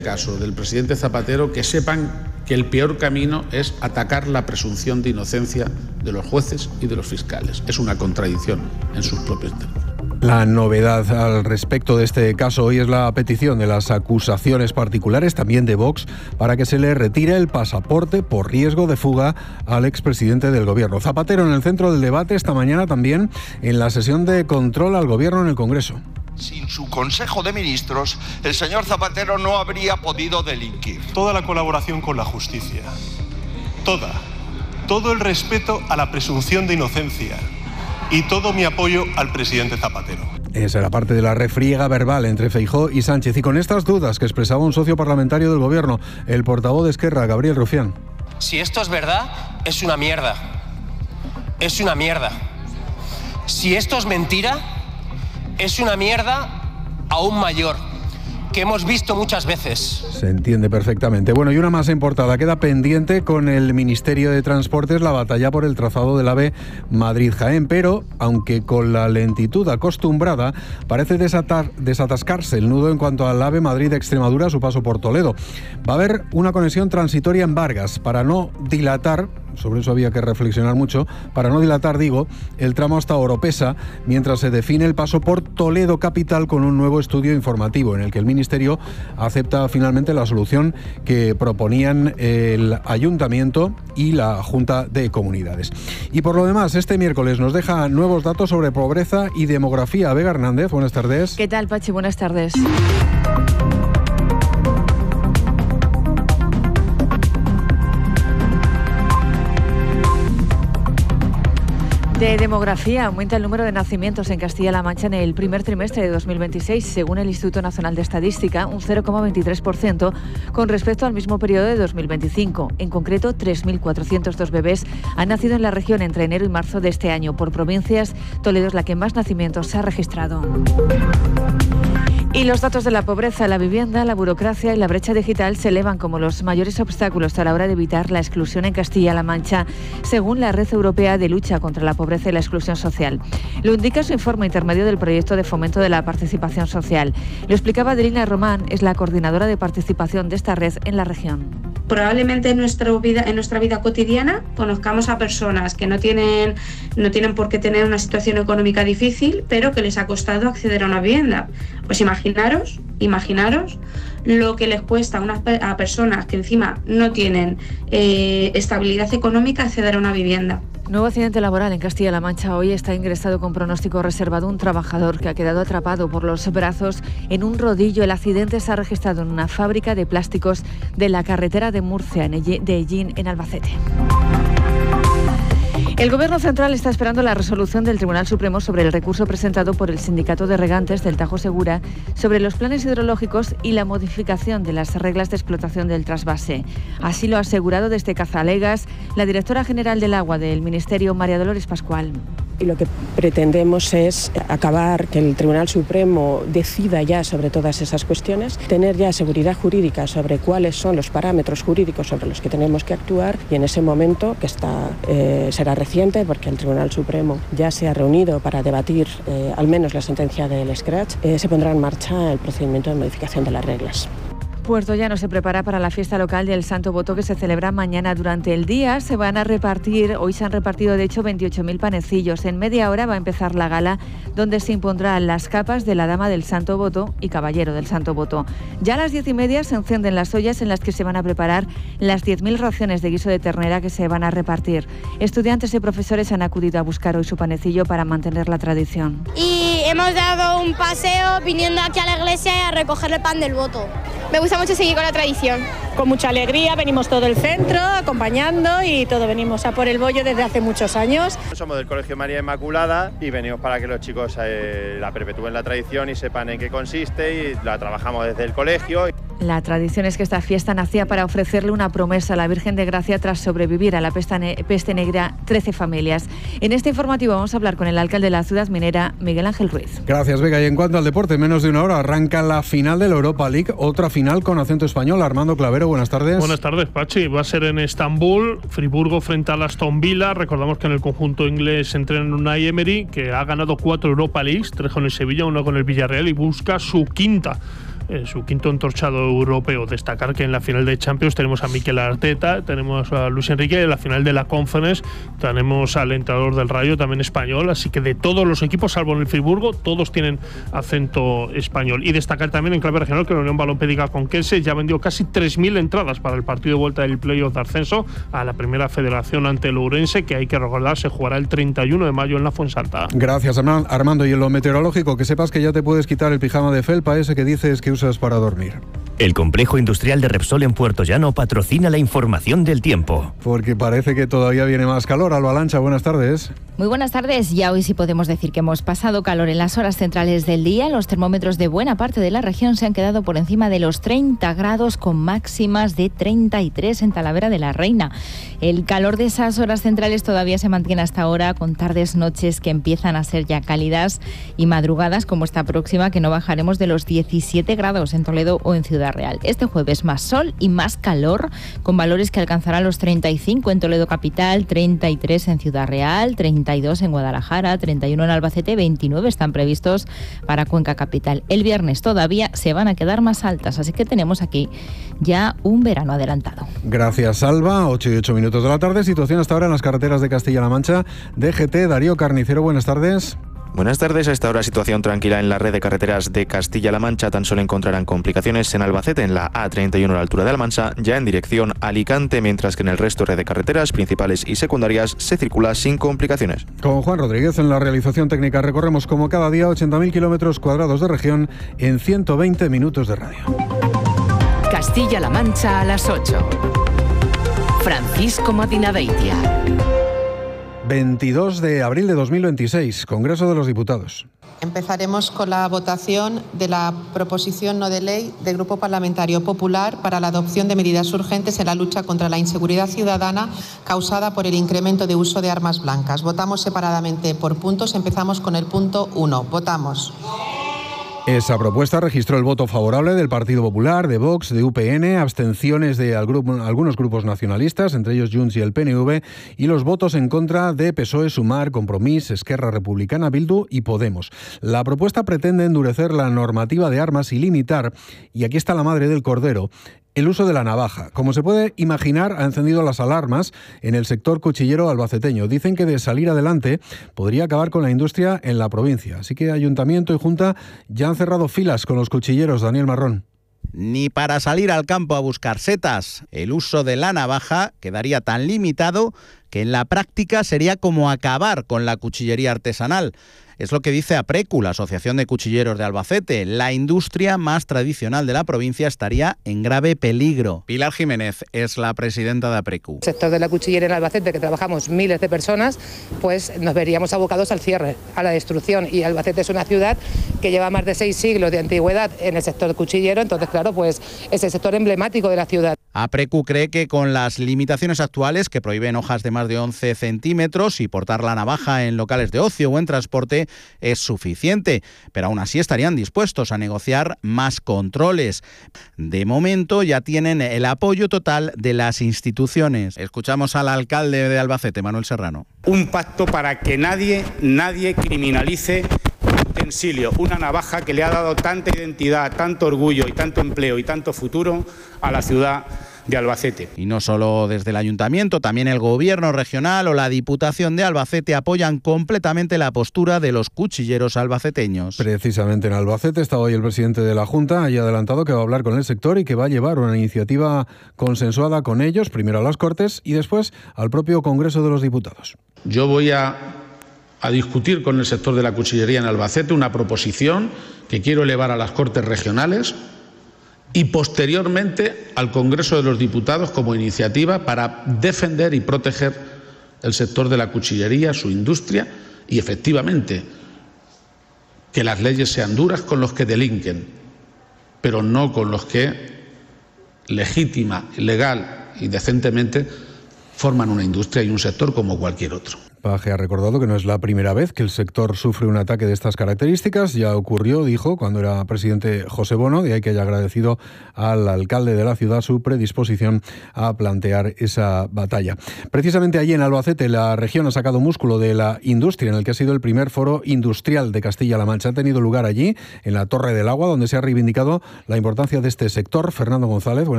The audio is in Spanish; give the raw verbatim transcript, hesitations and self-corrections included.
caso del presidente Zapatero, que sepan que el peor camino es atacar la presunción de inocencia de los jueces y de los fiscales. Es una contradicción en sus propios términos. La novedad al respecto de este caso hoy es la petición de las acusaciones particulares, también de Vox, para que se le retire el pasaporte por riesgo de fuga al expresidente del Gobierno. Zapatero en el centro del debate esta mañana también en la sesión de control al Gobierno en el Congreso. Sin su Consejo de Ministros, el señor Zapatero no habría podido delinquir. Toda la colaboración con la justicia, toda, todo el respeto a la presunción de inocencia y todo mi apoyo al presidente Zapatero. Esa era parte de la refriega verbal entre Feijóo y Sánchez. Y con estas dudas que expresaba un socio parlamentario del Gobierno, el portavoz de Esquerra, Gabriel Rufián. Si esto es verdad, es una mierda. Es una mierda. Si esto es mentira, es una mierda aún mayor, que hemos visto muchas veces. Se entiende perfectamente. Bueno, y una más importada. Queda pendiente con el Ministerio de Transportes la batalla por el trazado del AVE Madrid-Jaén, pero, aunque con la lentitud acostumbrada, parece desatar, desatascarse el nudo en cuanto al AVE Madrid-Extremadura a su paso por Toledo. Va a haber una conexión transitoria en Vargas para no dilatar, sobre eso había que reflexionar mucho, para no dilatar, digo, el tramo hasta Oropesa, mientras se define el paso por Toledo capital con un nuevo estudio informativo en el que el Ministerio acepta finalmente la solución que proponían el Ayuntamiento y la Junta de Comunidades. Y por lo demás, este miércoles nos deja nuevos datos sobre pobreza y demografía. Vega Hernández, buenas tardes. ¿Qué tal, Pachi? Buenas tardes. De demografía, aumenta el número de nacimientos en Castilla-La Mancha en el primer trimestre de dos mil veintiséis, según el Instituto Nacional de Estadística, un cero coma veintitrés por ciento con respecto al mismo periodo de dos mil veinticinco. En concreto, tres mil cuatrocientos dos bebés han nacido en la región entre enero y marzo de este año. Por provincias, Toledo es la que más nacimientos se ha registrado. Y los datos de la pobreza, la vivienda, la burocracia y la brecha digital se elevan como los mayores obstáculos a la hora de evitar la exclusión en Castilla-La Mancha, según la Red Europea de Lucha contra la Pobreza y la Exclusión Social. Lo indica su informe intermedio del proyecto de fomento de la participación social. Lo explicaba Adelina Román, es la coordinadora de participación de esta red en la región. Probablemente en nuestra vida, en nuestra vida cotidiana conozcamos a personas que no tienen, no tienen por qué tener una situación económica difícil, pero que les ha costado acceder a una vivienda. Pues imaginaros, imaginaros lo que les cuesta a, unas, a personas que encima no tienen eh, estabilidad económica acceder a una vivienda. Nuevo accidente laboral en Castilla-La Mancha. Hoy está ingresado con pronóstico reservado un trabajador que ha quedado atrapado por los brazos en un rodillo. El accidente se ha registrado en una fábrica de plásticos de la carretera de Murcia, de Ellín, en Albacete. El Gobierno central está esperando la resolución del Tribunal Supremo sobre el recurso presentado por el Sindicato de Regantes del Tajo Segura sobre los planes hidrológicos y la modificación de las reglas de explotación del trasvase. Así lo ha asegurado desde Cazalegas la directora general del Agua del Ministerio, María Dolores Pascual. Y lo que pretendemos es acabar que el Tribunal Supremo decida ya sobre todas esas cuestiones, tener ya seguridad jurídica sobre cuáles son los parámetros jurídicos sobre los que tenemos que actuar, y en ese momento, que está eh, será reciente porque el Tribunal Supremo ya se ha reunido para debatir eh, al menos la sentencia del Scratch, eh, se pondrá en marcha el procedimiento de modificación de las reglas. Puerto Llano se prepara para la fiesta local del Santo Voto que se celebra mañana. Durante el día se van a repartir, hoy se han repartido de hecho veintiocho mil panecillos. En media hora va a empezar la gala donde se impondrán las capas de la Dama del Santo Voto y Caballero del Santo Voto. Ya a las diez y media se encienden las ollas en las que se van a preparar las diez mil raciones de guiso de ternera que se van a repartir. Estudiantes y profesores han acudido a buscar hoy su panecillo para mantener la tradición. Y hemos dado un paseo viniendo aquí a la iglesia a recoger el pan del voto. Me gusta mucho seguir con la tradición. Con mucha alegría, venimos todo el centro acompañando y todo, venimos a por el bollo desde hace muchos años. Somos del Colegio María Inmaculada y venimos para que los chicos eh, la perpetúen la tradición y sepan en qué consiste, y la trabajamos desde el colegio. La tradición es que esta fiesta nacía para ofrecerle una promesa a la Virgen de Gracia tras sobrevivir a la peste negra trece familias. En este informativo vamos a hablar con el alcalde de la ciudad minera, Miguel Ángel Ruiz. Gracias, Vega. Y en cuanto al deporte, en menos de una hora arranca la final de la Europa League, otra final con acento español. Armando Clavero, buenas tardes. Buenas tardes, Pachi. Va a ser en Estambul, Friburgo frente al Aston Villa. Recordamos que en el conjunto inglés entrena Unai Emery, que ha ganado cuatro Europa Leagues, tres con el Sevilla, uno con el Villarreal, y busca su quinta eh, su quinto entorchado europeo. Destacar que en la final de Champions tenemos a Mikel Arteta, tenemos a Luis Enrique, en la final de la Conference tenemos al entrenador del Rayo, también español, así que de todos los equipos, salvo en el Friburgo, todos tienen acento español. Y destacar también en clave regional que la Unión Balompédica Conquense ya vendió casi tres mil entradas para el partido de vuelta del playoff de ascenso a la primera federación ante el Ourense, que hay que recordar se jugará el treinta y uno de mayo en la Fuensalta. Gracias, Armando. Y en lo meteorológico, que sepas que ya te puedes quitar el pijama de felpa ese que dices que usas para dormir. El complejo industrial de Repsol en Puerto Llano patrocina la información del tiempo. Porque parece que todavía viene más calor. Alba Lancha, buenas tardes. Muy buenas tardes. Ya hoy sí podemos decir que hemos pasado calor en las horas centrales del día. Los termómetros de buena parte de la región se han quedado por encima de los treinta grados, con máximas de treinta y tres en Talavera de la Reina. El calor de esas horas centrales todavía se mantiene hasta ahora, con tardes, noches que empiezan a ser ya cálidas y madrugadas como esta próxima, que no bajaremos de los diecisiete grados en Toledo o en Ciudad Real. Este jueves más sol y más calor, con valores que alcanzarán los treinta y cinco en Toledo capital, treinta y tres en Ciudad Real, treinta y dos en Guadalajara, treinta y uno en Albacete, veintinueve están previstos para Cuenca capital. El viernes todavía se van a quedar más altas, así que tenemos aquí ya un verano adelantado. Gracias, Alba. ocho y ocho minutos de la tarde. Situación hasta ahora en las carreteras de Castilla-La Mancha. D G T, Darío Carnicero, buenas tardes. Buenas tardes. A esta hora situación tranquila en la red de carreteras de Castilla-La Mancha. Tan solo encontrarán complicaciones en Albacete, en la A treinta y uno a la altura de Almansa, ya en dirección Alicante, mientras que en el resto de red de carreteras principales y secundarias se circula sin complicaciones. Con Juan Rodríguez en la realización técnica recorremos como cada día ochenta mil kilómetros cuadrados de región en ciento veinte minutos de radio. Castilla-La Mancha a las ocho. Francisco Madinabeitia. veintidós de abril de dos mil veintiséis, Congreso de los Diputados. Empezaremos con la votación de la proposición no de ley del Grupo Parlamentario Popular para la adopción de medidas urgentes en la lucha contra la inseguridad ciudadana causada por el incremento de uso de armas blancas. Votamos separadamente por puntos. Empezamos con el punto uno. Votamos. Esa propuesta registró el voto favorable del Partido Popular, de Vox, de U P N, abstenciones de algunos grupos nacionalistas, entre ellos Junts y el P N V, y los votos en contra de P S O E, Sumar, Compromís, Esquerra Republicana, Bildu y Podemos. La propuesta pretende endurecer la normativa de armas y limitar, y aquí está la madre del cordero, el uso de la navaja. Como se puede imaginar, ha encendido las alarmas en el sector cuchillero albaceteño. Dicen que de salir adelante podría acabar con la industria en la provincia. Así que Ayuntamiento y Junta ya han cerrado filas con los cuchilleros. Daniel Marrón. Ni para salir al campo a buscar setas. El uso de la navaja quedaría tan limitado que en la práctica sería como acabar con la cuchillería artesanal. Es lo que dice APRECU, la Asociación de Cuchilleros de Albacete. La industria más tradicional de la provincia estaría en grave peligro. Pilar Jiménez es la presidenta de APRECU. El sector de la cuchillería en Albacete, que trabajamos miles de personas, pues nos veríamos abocados al cierre, a la destrucción. Y Albacete es una ciudad que lleva más de seis siglos de antigüedad en el sector cuchillero, entonces claro, pues es el sector emblemático de la ciudad. APRECU cree que con las limitaciones actuales, que prohíben hojas de más de once centímetros y portar la navaja en locales de ocio o en transporte, es suficiente, pero aún así estarían dispuestos a negociar más controles. De momento ya tienen el apoyo total de las instituciones. Escuchamos al alcalde de Albacete, Manuel Serrano. Un pacto para que nadie, nadie criminalice un utensilio, una navaja que le ha dado tanta identidad, tanto orgullo y tanto empleo y tanto futuro a la ciudad de Albacete. Y no solo desde el Ayuntamiento, también el Gobierno regional o la Diputación de Albacete apoyan completamente la postura de los cuchilleros albaceteños. Precisamente en Albacete está hoy el presidente de la Junta, y ha adelantado que va a hablar con el sector y que va a llevar una iniciativa consensuada con ellos, primero a las Cortes y después al propio Congreso de los Diputados. Yo voy a, a discutir con el sector de la cuchillería en Albacete una proposición que quiero elevar a las Cortes regionales y posteriormente al Congreso de los Diputados como iniciativa para defender y proteger el sector de la cuchillería, su industria, y efectivamente que las leyes sean duras con los que delinquen, pero no con los que legítima, legal y decentemente forman una industria y un sector como cualquier otro. Paje ha recordado que no es la primera vez que el sector sufre un ataque de estas características. Ya ocurrió, dijo, cuando era presidente José Bono, de ahí que haya agradecido al alcalde de la ciudad su predisposición a plantear esa batalla. Precisamente allí en Albacete, la región ha sacado músculo de la industria, en el que ha sido el primer foro industrial de Castilla-La Mancha. Ha tenido lugar allí, en la Torre del Agua, donde se ha reivindicado la importancia de este sector. Fernando González, buenas